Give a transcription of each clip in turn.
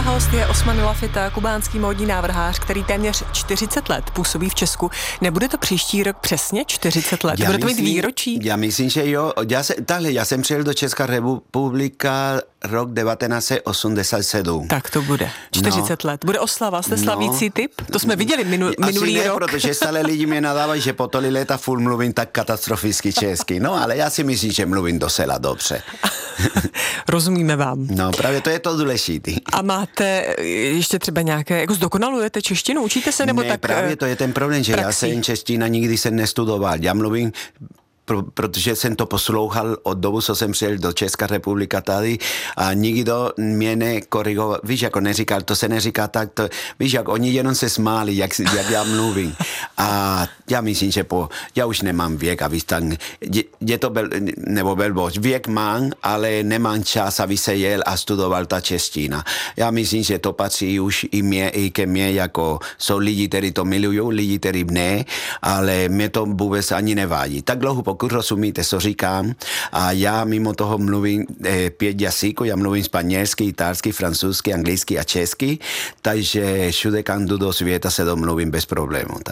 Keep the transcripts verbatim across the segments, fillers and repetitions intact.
host je Osman Lafita, kubánský módní návrhář, který téměř čtyřicet let působí v Česku. Nebude to příští rok přesně čtyřicet let? Já Bude to myslím, mít výročí? Já myslím, že jo. Já, se, tahle, já jsem přijel do Česká republika rok devatenáct set osmdesát sedm. Tak to bude. čtyřicet no. let. Bude oslava. Jste slavící no. typ? To jsme viděli minu, minulý Asi ne, rok. protože stále lidi mě nadávají, že po tolik léta furt mluvím tak katastroficky česky. No, ale já si myslím, že mluvím docela dobře. Rozumíme vám. No, právě to je to důležité. A máte ještě třeba nějaké, jako zdokonalujete češtinu? Učíte se nebo ne, tak? Právě to je ten problém, že praxí. Já jsem čeština nikdy jsem nestudoval. Já mluvím Pro, protože jsem to poslouchal od dobu, co jsem přijel do Česká republika tady a nikdo mě nekorigoval. Víš, jako neříkal, to se neříká tak, to, víš, jak oni jenom se smáli, jak, jak já mluvím. A já myslím, že po, já už nemám věk, aby tak, je, je to bel, nebo belbož, věk mám, ale nemám čas, aby se jel a studoval ta čeština. Já myslím, že to patří už i mě, i ke mně, jako jsou lidi, kteří to milují, lidi, kteří ne, ale mě to vůbec ani nevádí. Tak dlouho, pokud rozumíte, co říkám. A já mimo toho mluvím eh, pět jazyků, já mluvím španělsky, italsky, francouzsky, anglicky a česky, takže všude, kam jdu do světa, se domluvím bez problémů. Tak.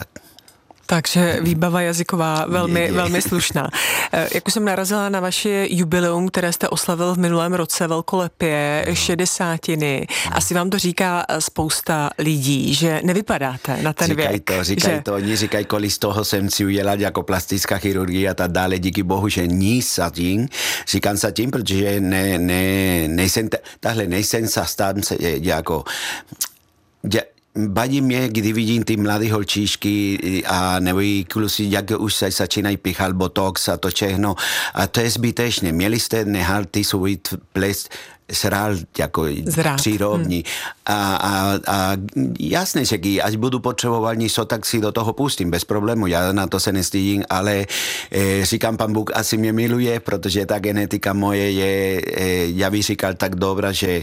Takže výbava jazyková velmi, je, je. velmi slušná. Jak už jsem narazila na vaše jubileum, které jste oslavil v minulém roce velkolepě, no. šedesátiny. No. Asi vám to říká spousta lidí, že nevypadáte na ten říkaj věk. To, říkají že... to, oni říkají, kolik z toho jsem si udělal jako plastická chirurgie a tak dále, díky bohu, že nic zatím. Říkám zatím, protože ne, ne, nejsem, tahle nejsem zastánce jako... Ja, Vadí mě, kdy vidím ty mladé holčičky a nebo i kluci, jak už se začínají píchat botox a to všechno. A to je zbytečné. Měli jste nechat ty svůj ples srát jako přírodní. Hmm. A, a, a jasně, že až budu potřebovat něco, tak si do toho pustím, bez problému. Já na to se nestydím, ale e, říkám, pan Bůh asi mě miluje, protože ta genetika moje je, e, já bych říkal tak dobrá, že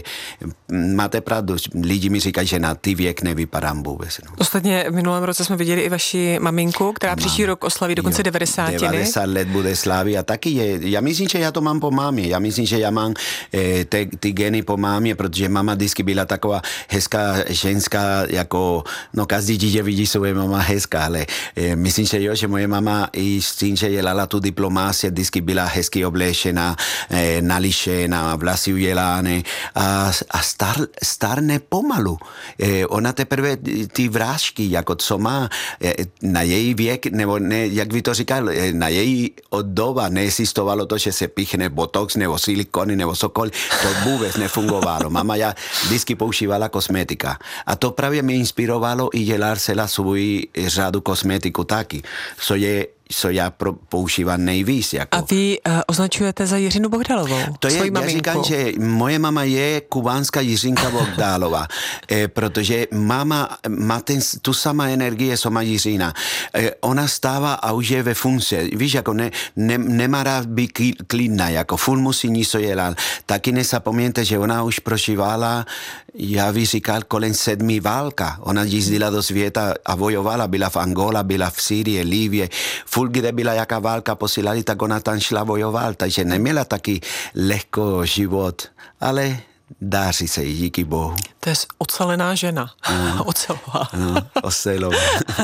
máte pravdu. Lidi mi říkají, že na ty věk nevypadám vůbec. No. Ostatně v minulém roce jsme viděli i vaši maminku, která mám. Příští rok oslaví dokonce devadesátiny. devadesát let bude slavit a taky je. Já myslím, že já to mám po mámě. Já myslím, že já mám e, te, ty geny po mámě, protože mama vždycky byla taková hezká ženská, jako, no každý dítě vidí svoje mama hezká, ale e, myslím, že jo, že moje mama i s tím, že dělala tu diplomáci, vždycky byla hezky oblečená, e, nališená, vlasy udělané a, a star, starne pomalu. E, ona teprve ty vrásky, jako co má e, na její věk, nebo ne, jak by to říkal, e, na její doba neexistovalo to, že se píchne botox, nebo silikony, nebo cokoliv, to vůbec nefungovalo. Mama já vždycky používala kosmetika. A to právě mě inspirovalo i dělat celá svůj řadu kosmetiku taky. Co je co já pro, používám nejvíc. Jako. A vy uh, označujete za Jiřinu Bohdalovou? To je, já maminku. říkám, že moje mama je kubánská Jiřinka Bohdalová, eh, protože mama má ten, tu sama energie, co má Jiřina. Eh, ona stává a už je ve funkci. Víš, jako ne, ne, nemá rád být klidná, jako furt musí něco dělat. Taky nezapomeňte, že ona už prožívala, já bych říkal, kolem sedmi válka. Ona jezdila do světa a bojovala, byla v Angola, byla v Sýrii, Libě. Furt, kde byla jaká válka posílali, tak ona tam šla bojoval, takže neměla taky lehko život, ale dáří se jí, díky bohu. To je ocelená žena. Mm. Ocelová. No, ocelová.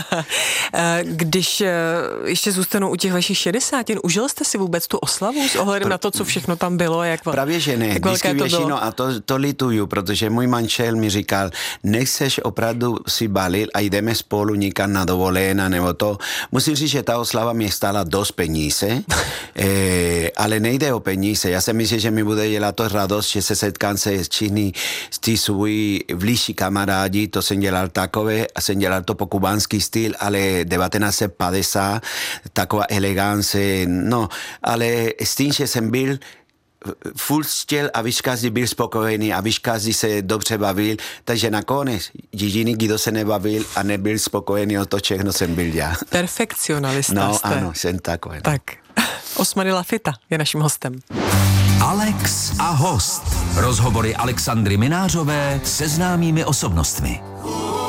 Když ještě zůstanu u těch vašich šedesátin, užil jste si vůbec tu oslavu s ohledem Pr- na to, co všechno tam bylo? Jak, Právě, že ne. Jak velké to bylo? A to, to lituju, protože můj manžel mi říkal, nechceš opravdu si balit a jdeme spolu někam na dovolená nebo to. Musím říct, že ta oslava mě stála dost peníze, eh, ale nejde o peníze. Já si myslím, že mi bude dělat to radost, že se setkám se s Číny, s tí svůj blížší kamarádi, to jsem dělal takové, a jsem dělal to po kubánský styl, ale devatenáct set padesát, taková elegance, no, ale s tím, že jsem byl furt chtěl, aby každý byl spokojený, aby každý se dobře bavil, takže nakonec jediný, kdo se nebavil a nebyl spokojený o to všechno jsem byl já. Perfekcionalista no, jste. No ano, jsem takový. Tak, Osman Lafita je naším hostem. Alex a host. Rozhovory Alexandry Minářové se známými osobnostmi.